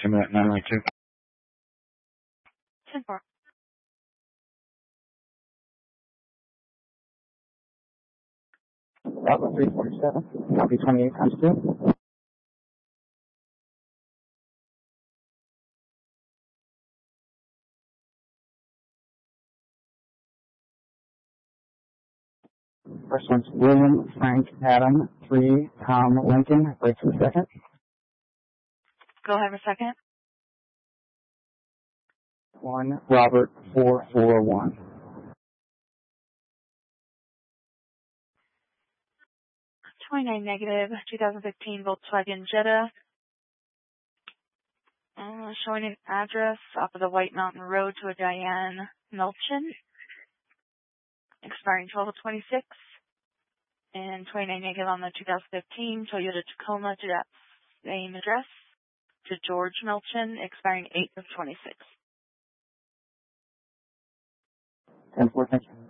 Simulate 992. 10-4. Bravo 347, copy 28 times 2. First one's William Frank Adam 3 Tom Lincoln. Wait for the second. Go ahead for second. 1 Robert 441. 29 negative, 2015 Volkswagen Jetta. Showing an address off of the White Mountain Road to a Diane Melchin. Expiring 12/26. And 29 negative on the 2015 Toyota Tacoma to that same address. To George Melchin, expiring 8/26. 10-4, thank you.